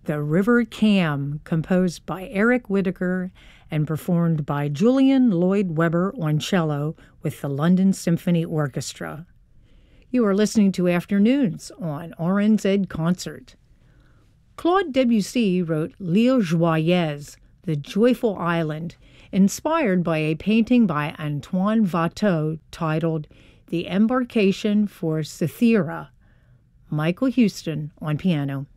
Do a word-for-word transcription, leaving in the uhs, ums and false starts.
The River Cam, composed by Eric Whitacre and performed by Julian Lloyd Webber on cello with the London Symphony Orchestra. You are listening to Afternoons on R N Z Concert. Claude Debussy wrote L'Île Joyeuse, The Joyful Island, inspired by a painting by Antoine Watteau titled The Embarcation for Cythera. Michael Houston on piano.